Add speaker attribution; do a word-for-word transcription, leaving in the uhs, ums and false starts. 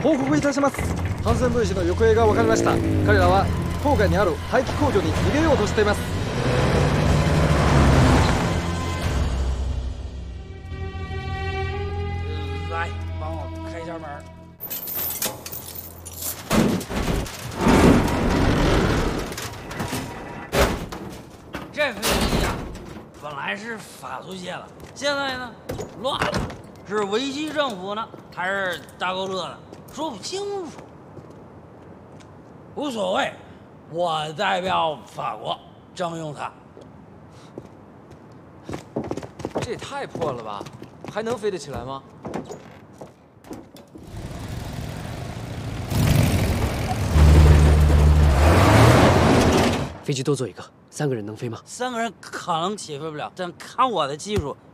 Speaker 1: 報告いたします。反戦分子の行方が分かりました。彼らは郊外にある排気工場に逃げようとしています。
Speaker 2: 来，帮我开一下门。这飞机啊，本来是法租界的，现在呢乱了，是维希政府呢，还是大高乐呢？说不清楚。无所谓，我代表法国征用它。
Speaker 1: 这也太破了吧，还能飞得起来吗？
Speaker 3: 飞机多坐一个，三个人能飞吗？
Speaker 2: 三个人可能起飞不了，但看我的技术，